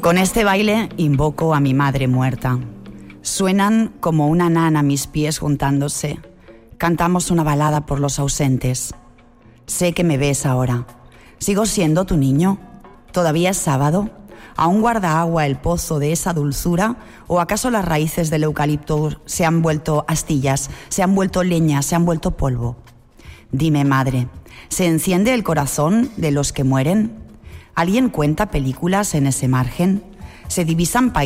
Con este baile invoco a mi madre muerta. Suenan como una nana mis pies juntándose. Cantamos una balada por los ausentes. Sé que me ves ahora. ¿Sigo siendo tu niño? ¿Todavía es sábado? ¿Aún guarda agua el pozo de esa dulzura? ¿O acaso las raíces del eucalipto se han vuelto astillas, se han vuelto leña, se han vuelto polvo? Dime, madre, ¿se enciende el corazón de los que mueren? ¿Alguien cuenta películas en ese margen? ¿Se divisan